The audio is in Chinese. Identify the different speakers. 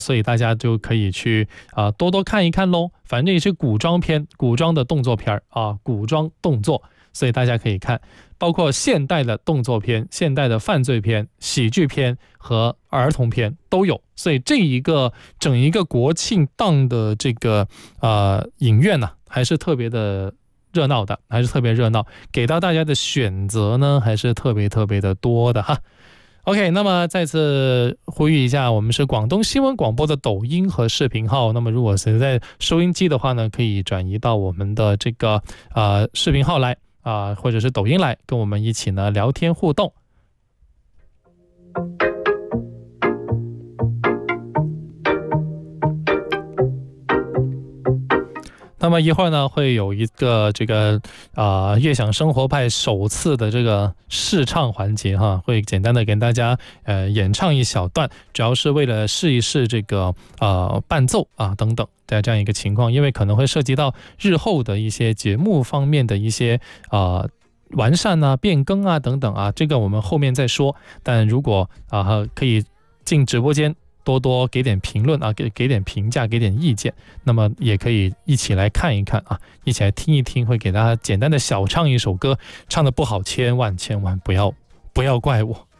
Speaker 1: 所以大家就可以去多多看一看咯。反正也是古装片，古装的动作片古装动作，所以大家可以看，包括现代的动作片、现代的犯罪片、喜剧片和儿童片都有。所以整一个国庆档的这个影院呢，还是特别的热闹的，还是特别热闹，给到大家的选择呢，还是特别特别的多的哈。OK， 那么再次呼吁一下，我们是广东新闻广播的抖音和视频号。那么如果是在收音机的话呢，可以转移到我们的这个视频号来或者是抖音来，跟我们一起呢聊天互动。那么一会儿呢，会有一个这个悦享生活派首次的这个试唱环节哈，会简单的给大家演唱一小段，主要是为了试一试这个伴奏等等的这样一个情况，因为可能会涉及到日后的一些节目方面的一些完善变更等等这个我们后面再说。但如果可以进直播间多多给点评论给点评价，给点意见，那么也可以一起来看一看一起来听一听，会给大家简单的小唱一首歌，唱得不好千万不要怪我。